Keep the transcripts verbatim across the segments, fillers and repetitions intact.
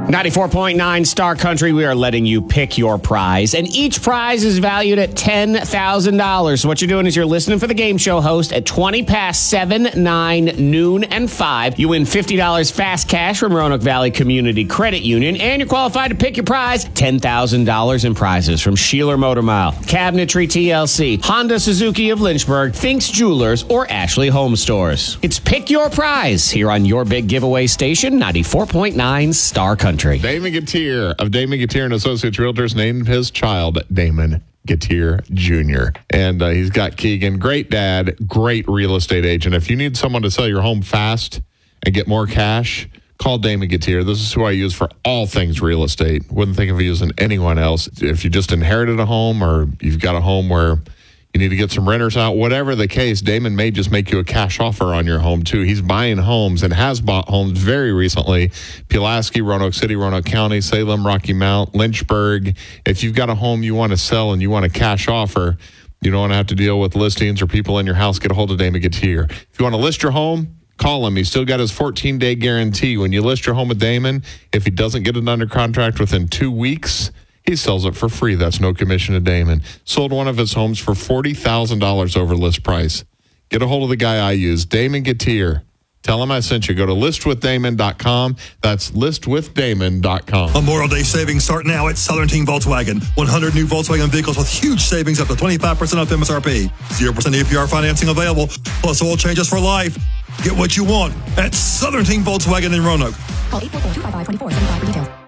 ninety-four point nine Star Country, we are letting you pick your prize, and each prize is valued at ten thousand dollars. So what you're doing is you're listening for the game show host at twenty past seven, nine, noon, and five. You win fifty dollars fast cash from Roanoke Valley Community Credit Union, and you're qualified to pick your prize, ten thousand dollars in prizes from Sheeler Motor Mile, Cabinetry T L C, Honda Suzuki of Lynchburg, Finks Jewelers, or Ashley Home Stores. It's Pick Your Prize here on your big giveaway station, ninety-four point nine Star Country. Damon Gatier of Damon Gatier and Associates Realtors named his child Damon Gatier Junior And uh, he's got Keegan, great dad, great real estate agent. If you need someone to sell your home fast and get more cash, call Damon Gatier. This is who I use for all things real estate. Wouldn't think of using anyone else. If you just inherited a home or you've got a home where you need to get some renters out, whatever the case, Damon may just make you a cash offer on your home, too. He's buying homes and has bought homes very recently. Pulaski, Roanoke City, Roanoke County, Salem, Rocky Mount, Lynchburg. If you've got a home you want to sell and you want a cash offer, you don't want to have to deal with listings or people in your house, get a hold of Damon Gatier. If you want to list your home, call him. He's still got his fourteen-day guarantee. When you list your home with Damon, if he doesn't get it under contract within two weeks, he sells it for free. That's no commission to Damon. Sold one of his homes for forty thousand dollars over list price. Get a hold of the guy I use, Damon Gatier. Tell him I sent you. Go to list with damon dot com. That's list with damon dot com. Memorial Day savings start now at Southern Team Volkswagen. one hundred new Volkswagen vehicles with huge savings up to twenty-five percent off M S R P. zero percent A P R financing available, plus oil changes for life. Get what you want at Southern Team Volkswagen in Roanoke. Call eight four four, two five five, two four seven five for details.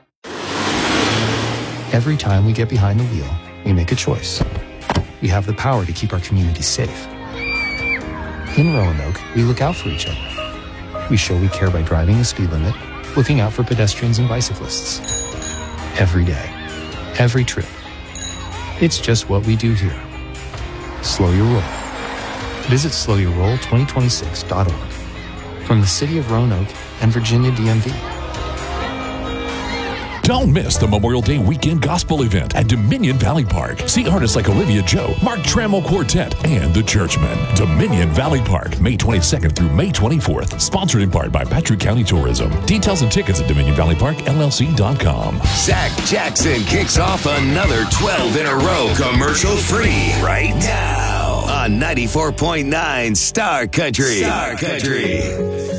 Every time we get behind the wheel, we make a choice. We have the power to keep our community safe. In Roanoke, we look out for each other. We show we care by driving the speed limit, looking out for pedestrians and bicyclists. Every day, every trip. It's just what we do here. Slow your roll. Visit slow your roll twenty twenty-six dot org. From the City of Roanoke and Virginia D M V. Don't miss the Memorial Day weekend gospel event at Dominion Valley Park. See artists like Olivia Joe, Mark Trammell Quartet, and The Churchmen. Dominion Valley Park, May twenty-second through May twenty-fourth. Sponsored in part by Patrick County Tourism. Details and tickets at dominion valley park l l c dot com. Zach Jackson kicks off another twelve in a row commercial free right now on ninety-four point nine Star Country. Star Country.